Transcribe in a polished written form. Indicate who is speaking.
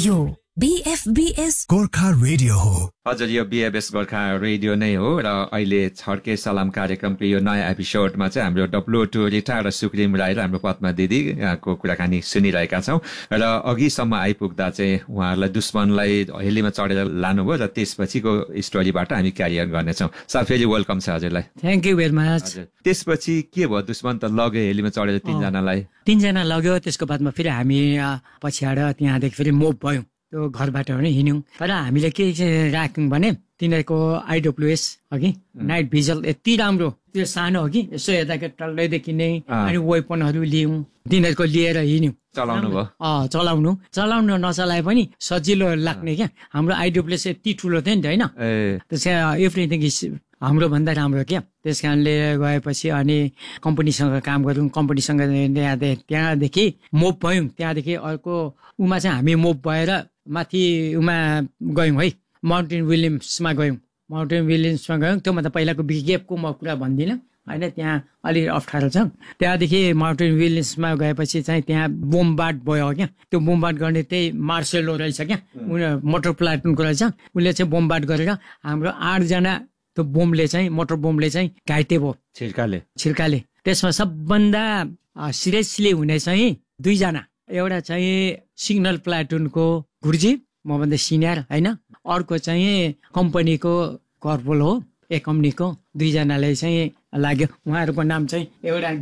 Speaker 1: यो BFBS
Speaker 2: Gorkha radio हो।
Speaker 3: हजुर, यो BFBS गोर्खा रेडियो नै हो र अहिले छड्के सलाम कार्यक्रमको यो नयाँ एपिसोडमा चाहिँ हाम्रो W2 रिटा र सुक्रिम राई र हाम्रो पद्मा दिदीको कुराकानी सुनिरहेका छौँ। र अघिसम्म आइपुग्दा चाहिँ उहाँहरूलाई दुश्मनलाई हेलीमा चढेर लानुभयो र त्यसपछिको स्टोरीबाट हामी क्यारियर गर्नेछौँ। सर, फेरि वेलकम छ हजुरलाई।
Speaker 4: Thank you very much.
Speaker 3: त्यसपछि के भयो? दुश्मन त लग्यो हेलीमा चढेर
Speaker 4: तीनजना लग्यो। त्यसको बादमा फेरि हामी पछिबाट त्यहाँदेखि फेरि मुभ भयौँ, त्यो घरबाट पनि हिँड्यौँ। तर हामीले के राख्यौँ भने तिनीहरूको IWS अघि नाइट भिजल यति राम्रो, त्यो सानो हो कि यसो हेर्दाखेरि टल्लैदेखि नै अनि वेपनहरू लियौँ, तिनीहरूको लिएर हिँड्यौँ। चलाउनु नचलाए पनि सजिलो लाग्ने क्या। हाम्रो IWS यति ठुलो थियो नि त होइन, त्यस कारण एभ्रिथिङ इज हाम्रो भन्दा राम्रो क्या। त्यस कारणले गएपछि अनि कम्पनीसँग काम गऱ्यौँ। कम्पनीसँग त्यहाँदेखि मुभ भयौँ। त्यहाँदेखि अर्को उमा चाहिँ हामी मुभ भएर माथि उमा गयौँ है, माउन्टेन विलियम्समा गयौँ। त्योभन्दा पहिलाको बिगेपको म कुरा भन्दिनँ होइन, त्यहाँ अलिक अप्ठ्यारो छ। त्यहाँदेखि माउन्टेन विलियम्समा गएपछि चाहिँ त्यहाँ बोमबार्ड भयो क्या। त्यो बोमबार्ड गर्ने त्यही मार्सेलो रहेछ क्या, मोटर प्लाटुनको रहेछ। उसले चाहिँ बोमबार्ड गरेर हाम्रो 8जना त्यो बोमले चाहिँ, मोटर बोमले चाहिँ घाइते भयो छिर्काले। त्यसमा सबभन्दा सिरियसली हुने चाहिँ 2जना। एउटा चाहिँ सिग्नल प्लाटुनको गुरुजी, मभन्दा सिनियर होइन, अर्को चाहिँ कम्पनीको कर्पोरल हो, ए कम्पनीको। 2जनाले चाहिँ लाग्यो। उहाँहरूको नाम चाहिँ एउटा